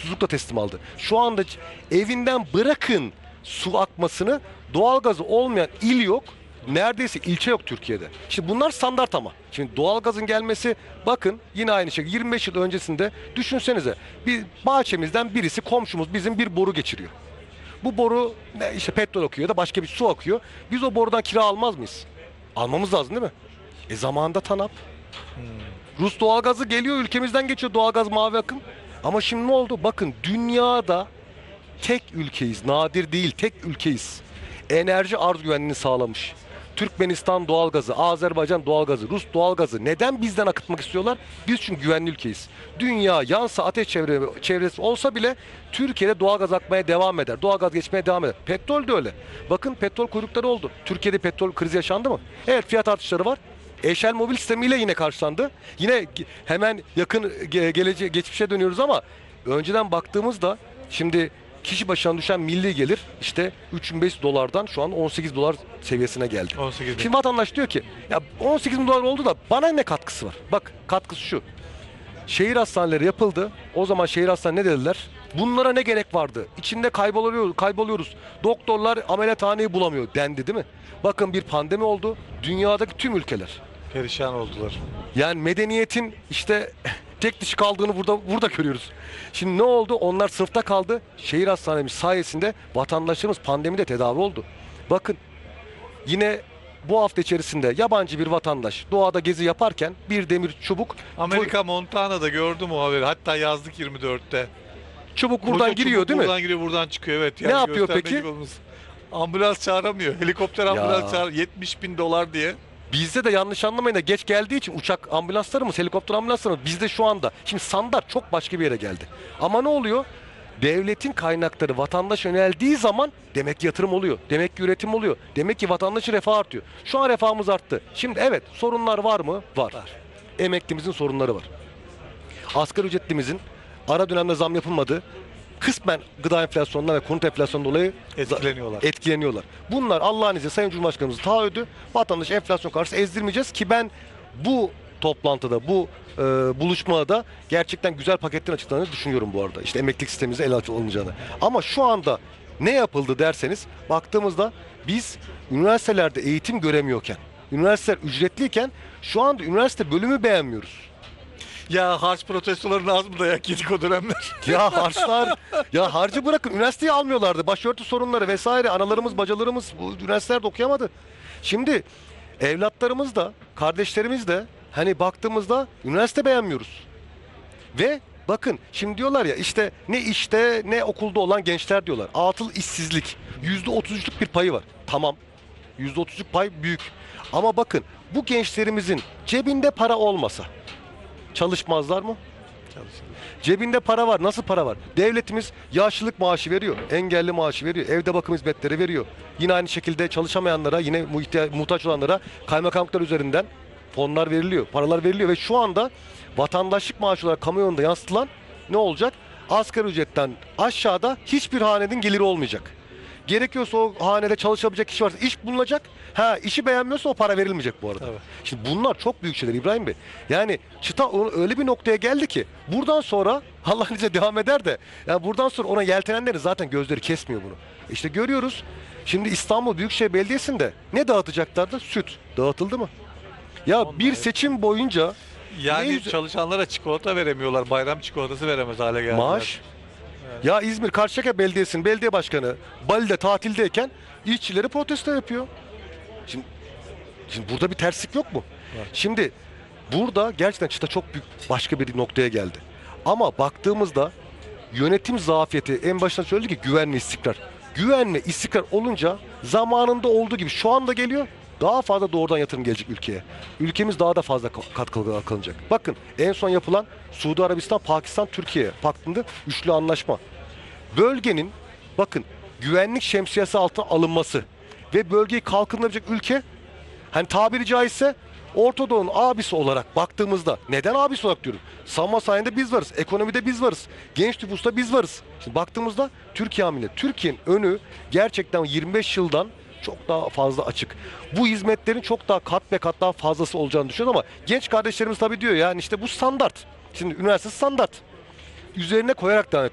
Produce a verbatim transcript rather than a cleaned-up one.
susuzlukla teslim aldı. Şu anda evinden bırakın su akmasını, doğalgazı olmayan il yok. Neredeyse ilçe yok Türkiye'de. Şimdi bunlar standart ama. Şimdi doğalgazın gelmesi, bakın yine aynı şey. yirmi beş yıl öncesinde düşünsenize. Bir bahçemizden birisi, komşumuz bizim bir boru geçiriyor. Bu boru ne, işte petrol akıyor ya da başka bir su akıyor. Biz o borudan kira almaz mıyız? Almamız lazım değil mi? E zamanında TANAP. Hmm. Rus doğalgazı geliyor, ülkemizden geçiyor doğalgaz, mavi akım. Ama şimdi ne oldu? Bakın dünyada tek ülkeyiz. Nadir değil, tek ülkeyiz. Enerji arz güvenliğini sağlamış. Türkmenistan doğalgazı, Azerbaycan doğalgazı, Rus doğalgazı neden bizden akıtmak istiyorlar? Biz çünkü güvenli ülkeyiz. Dünya yansa, ateş çevre, çevresi olsa bile Türkiye'de doğalgaz akmaya devam eder. Doğalgaz geçmeye devam eder. Petrol de öyle. Bakın petrol kuyrukları oldu. Türkiye'de petrol krizi yaşandı mı? Evet, fiyat artışları var. Eşel mobil sistemiyle yine karşılandı. Yine hemen yakın gelece geçmişe dönüyoruz ama önceden baktığımızda şimdi kişi başına düşen milli gelir işte üç bin beş yüz dolardan şu an on sekiz dolar seviyesine geldi. on sekiz bin. Şimdi vatandaş diyor ki ya on sekiz bin dolar oldu da bana ne katkısı var? Bak, katkısı şu. Şehir hastaneleri yapıldı. O zaman şehir hastaneleri ne dediler? Bunlara ne gerek vardı? İçinde kayboluyoruz, kayboluyoruz. Doktorlar ameliyathaneyi bulamıyor dendi değil mi? Bakın, bir pandemi oldu. Dünyadaki tüm ülkeler Perişan oldular. yani medeniyetin işte tek dişi kaldığını burada burada görüyoruz. Şimdi ne oldu? Onlar sınıfta kaldı. Şehir hastanemiz sayesinde vatandaşlarımız pandemide tedavi oldu. Bakın, yine bu hafta içerisinde yabancı bir vatandaş doğada gezi yaparken bir demir çubuk Amerika Montana'da gördüm o haberi. Hatta yazdık yirmi dörtte. çubuk buradan Koca giriyor çubuk değil mi? Buradan giriyor, buradan çıkıyor, evet. Ne yapıyor göstermek peki? gibi olmuş. Ambulans çağıramıyor. Helikopter ambulans çağır. yetmiş bin dolar diye. Bizde de yanlış anlamayın da geç geldiği için uçak ambulanslarımız, helikopter ambulanslarımız bizde şu anda. Şimdi standart çok başka bir yere geldi. Ama ne oluyor? Devletin kaynakları vatandaş yöneldiği zaman demek ki yatırım oluyor. Demek ki üretim oluyor. Demek ki vatandaşın refahı artıyor. Şu an refahımız arttı. Şimdi evet, sorunlar var mı? Var. Var. Emeklimizin sorunları var. Asgari ücretlimizin ara dönemde zam yapılmadı. Kısmen gıda enflasyonundan ve konut enflasyonundan dolayı Etkileniyorlar. etkileniyorlar. Bunlar Allah'ın izniyle Sayın Cumhurbaşkanımızın taahhüdü. Vatandaş enflasyon karşısında ezdirmeyeceğiz ki ben bu toplantıda, bu e, buluşmada gerçekten güzel paketlerin açıklandığını düşünüyorum bu arada. İşte emeklilik sistemimize el alınacağını. Ama şu anda ne yapıldı derseniz, baktığımızda biz üniversitelerde eğitim göremiyorken, üniversiteler ücretliyken şu anda üniversite bölümü beğenmiyoruz. Ya harç protestolarını az mı dayak yedik o dönemler? Ya harçlar, ya harcı bırakın, üniversiteyi almıyorlardı. Başörtü sorunları vesaire, analarımız, bacalarımız bu üniversitelerde okuyamadı. Şimdi evlatlarımız da, kardeşlerimiz de hani baktığımızda üniversite beğenmiyoruz. Ve bakın şimdi diyorlar ya işte ne işte ne okulda olan gençler diyorlar. Atıl işsizlik yüzde otuz üçlük bir payı var. Tamam, yüzde otuzluk pay büyük. Ama bakın, bu gençlerimizin cebinde para olmasa çalışmazlar mı? Çalışıyor. Cebinde para var. Nasıl para var? Devletimiz yaşlılık maaşı veriyor. Engelli maaşı veriyor. Evde bakım hizmetleri veriyor. Yine aynı şekilde çalışamayanlara, yine muhtaç olanlara kaymakamlıklar üzerinden fonlar veriliyor. Paralar veriliyor ve şu anda vatandaşlık maaşı olarak kamuoyunda yansıtılan ne olacak? Asgari ücretten aşağıda hiçbir hanenin geliri olmayacak. Gerekiyorsa o hanede çalışabilecek kişi varsa iş bulunacak. Ha, işi beğenmiyorsa o para verilmeyecek bu arada. Evet. Şimdi bunlar çok büyük şeyler İbrahim Bey. Yani çıta öyle bir noktaya geldi ki buradan sonra Allah'ın izniyle devam eder de yani buradan sonra ona yeltenenlerin zaten gözleri kesmiyor bunu. İşte görüyoruz. Şimdi İstanbul Büyükşehir Belediyesi'nde ne dağıtacaklardı? Süt. Dağıtıldı mı? Ya Onlar bir hep- seçim boyunca Yani Ne yüzü- çalışanlara çikolata veremiyorlar. Bayram çikolatası veremez hale geldiler. maaş. Ya İzmir Karşıyaka Belediyesi'nin belediye başkanı Bali'de tatildeyken işçileri protesto yapıyor. Şimdi, şimdi burada bir terslik yok mu? Var. Şimdi burada gerçekten çıta çok büyük başka bir noktaya geldi. Ama baktığımızda yönetim zafiyeti, en başta söyledik ki güven ve istikrar. Güven ve istikrar olunca zamanında olduğu gibi şu anda geliyor. Daha fazla doğrudan yatırım gelecek ülkeye. Ülkemiz daha da fazla katkılı kalacak. Bakın en son yapılan Suudi Arabistan, Pakistan, Türkiye paktında üçlü anlaşma. Bölgenin bakın güvenlik şemsiyesi altına alınması ve bölgeyi kalkındırabilecek ülke, hani tabiri caizse Orta Doğu'nun abisi olarak baktığımızda, neden abisi olarak diyorum? Savunma sayesinde biz varız, ekonomide biz varız, genç nüfusta biz varız. Şimdi baktığımızda Türkiye hamile. Türkiye'nin önü gerçekten yirmi beş yıldan çok daha fazla açık. Bu hizmetlerin çok daha kat be kat daha fazlası olacağını düşünüyorum ama genç kardeşlerimiz tabii diyor yani işte bu standart. Şimdi üniversite standart. Üzerine koyarak da